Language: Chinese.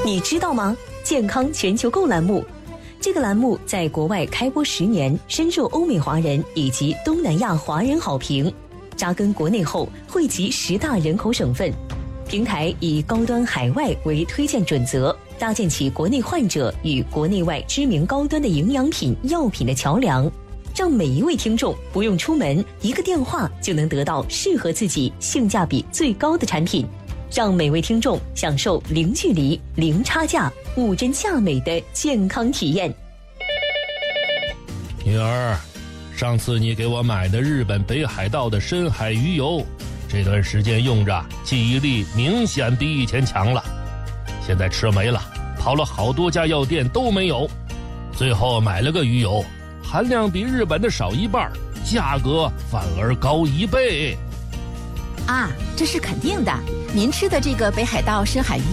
你知道吗？健康全球购栏目，这个栏目在国外开播10年，深受欧美华人以及东南亚华人好评。扎根国内后，惠及10大人口省份。平台以高端海外为推荐准则，搭建起国内患者与国内外知名高端的营养品、药品的桥梁，让每一位听众不用出门，一个电话就能得到适合自己、性价比最高的产品。让每位听众享受零距离、零差价、物真价美的健康体验。 女儿，上次你给我买的日本北海道的深海鱼油，这段时间用着记忆力明显比以前强了，现在吃没了，跑了好多家药店都没有，最后买了个鱼油，含量比日本的少1半，价格反而高1倍。 啊，这是肯定的。您吃的这个北海道深海鱼